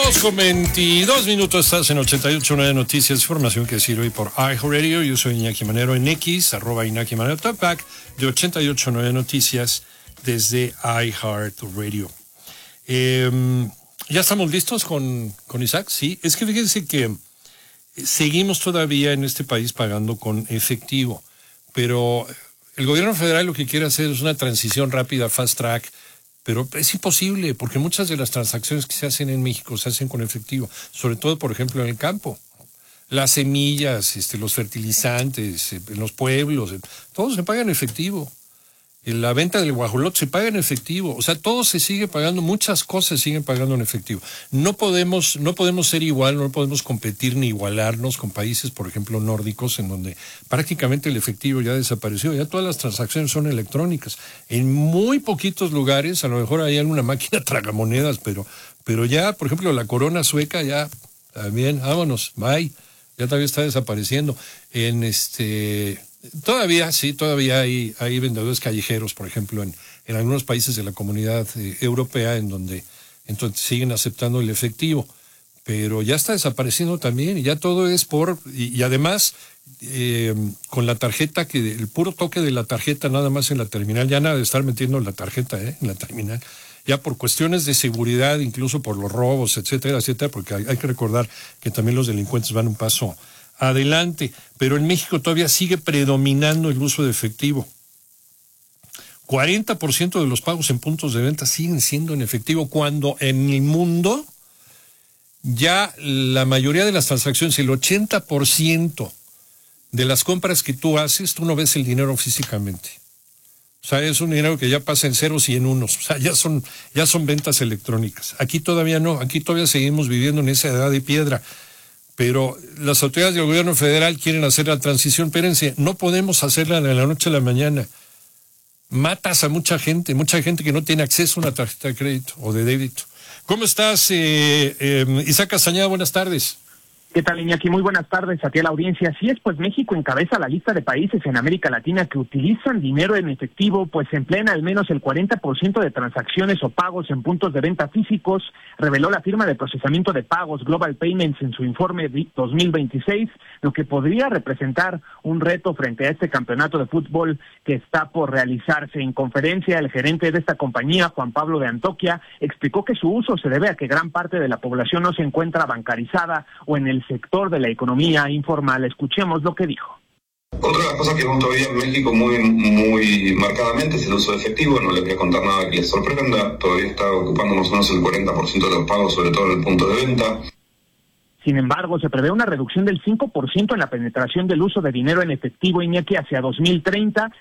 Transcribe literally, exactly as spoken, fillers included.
dos con veintidós minutos, estás en ochenta y ocho punto nueve Noticias, información que sirve por iHeartRadio. Yo soy Iñaki Manero en X, arroba Iñaki Manero, Talkback de ochenta y ocho punto nueve Noticias desde iHeartRadio. Eh, ¿Ya estamos listos con, con Isaac? Sí, es que fíjense que seguimos todavía en este país pagando con efectivo, pero el gobierno federal lo que quiere hacer es una transición rápida, fast track, pero es imposible porque muchas de las transacciones que se hacen en México se hacen con efectivo, sobre todo, por ejemplo, en el campo. Las semillas, este, los fertilizantes, en los pueblos, todo se paga en efectivo. La venta del guajolote se paga en efectivo. O sea, todo se sigue pagando, muchas cosas se siguen pagando en efectivo. No podemos, no podemos ser igual, no podemos competir ni igualarnos con países, por ejemplo, nórdicos, en donde prácticamente el efectivo ya desapareció. Ya todas las transacciones son electrónicas. En muy poquitos lugares, a lo mejor hay alguna máquina tragamonedas, pero, pero ya, por ejemplo, la corona sueca ya, también, vámonos, bye. Ya todavía está desapareciendo. En este... Todavía, sí, todavía hay, hay vendedores callejeros, por ejemplo, en, en algunos países de la comunidad eh, europea, en donde entonces siguen aceptando el efectivo, pero ya está desapareciendo también, y ya todo es por, y, y además, eh, con la tarjeta, que el puro toque de la tarjeta nada más en la terminal, ya nada de estar metiendo la tarjeta eh, en la terminal, ya por cuestiones de seguridad, incluso por los robos, etcétera, etcétera, porque hay, hay que recordar que también los delincuentes van un paso adelante, pero en México todavía sigue predominando el uso de efectivo. cuarenta por ciento de los pagos en puntos de venta siguen siendo en efectivo, cuando en el mundo ya la mayoría de las transacciones, el ochenta por ciento de las compras que tú haces, tú no ves el dinero físicamente. O sea, es un dinero que ya pasa en ceros y en unos. O sea, ya son, ya son ventas electrónicas. Aquí todavía no, aquí todavía seguimos viviendo en esa edad de piedra. Pero las autoridades del gobierno federal quieren hacer la transición. Espérense, no podemos hacerla de la noche a la mañana. Matas a mucha gente, mucha gente que no tiene acceso a una tarjeta de crédito o de débito. ¿Cómo estás, eh, eh, Isaac Castañeda? Buenas tardes. ¿Qué tal, Iñaki? Muy buenas tardes a ti, a la audiencia. Así es, pues México encabeza la lista de países en América Latina que utilizan dinero en efectivo, pues emplean al menos el cuarenta por ciento de transacciones o pagos en puntos de venta físicos, reveló la firma de procesamiento de pagos Global Payments en su informe dos mil veintiséis, lo que podría representar un reto frente a este campeonato de fútbol que está por realizarse. En conferencia, el gerente de esta compañía, Juan Pablo de Antoquia, explicó que su uso se debe a que gran parte de la población no se encuentra bancarizada o en el sector de la economía informal. Escuchemos lo que dijo. Otra de las cosas que vemos todavía en México muy muy marcadamente es el uso de efectivo. No les voy a contar nada que les sorprenda, todavía está ocupando más o menos el cuarenta por ciento de los pagos, sobre todo en el punto de venta. Sin embargo, se prevé una reducción del cinco por ciento en la penetración del uso de dinero en efectivo, Iñaki, hacia dos mil treinta,